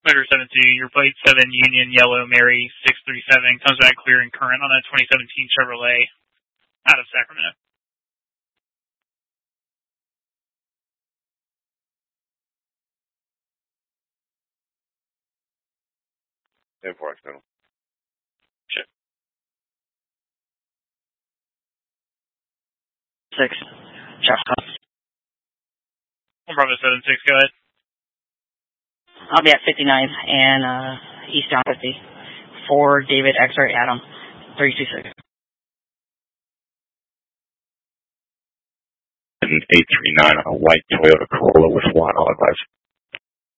Motor 72, your plate 7 Union Yellow Mary 637 comes back clear and current on that 2017 Chevrolet out of Sacramento. 10-4 accidental. Check. 6. Jeff. 1 Bravo 76, go ahead. I'll be at 59th and eastbound 50 for David X-Ray Adam 326. 839 on a white Toyota Corolla with SWAT, all advice.